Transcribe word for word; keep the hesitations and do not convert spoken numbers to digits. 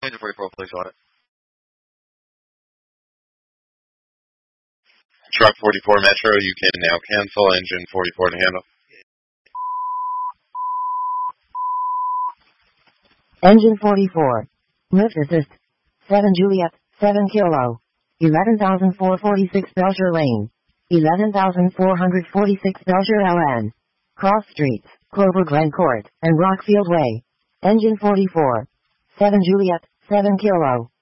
Engine forty-four, please on it. Truck forty-four Metro, you can now cancel. Engine forty-four to handle. Engine forty-four. Lift assist. seven Juliet, seven Kilo. eleven thousand four hundred forty-six Belcher Lane. eleven thousand four hundred forty-six Belcher L N. Cross Streets, Clover Glen Court, and Rockfield Way. Engine forty-four. seven Juliet, seven Kilo.